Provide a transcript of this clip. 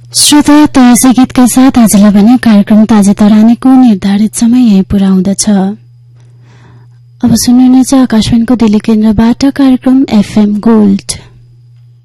श्रोता तयासी गीतका साथ आजलाई भने कार्यक्रम ताजा तरानीको निर्धारित समय यही पूरा हुँदछ। अब सुन्नुहुनेछ आकाशवाणीको दिल्ली केन्द्रबाट कार्यक्रम एफएम गोल्ड।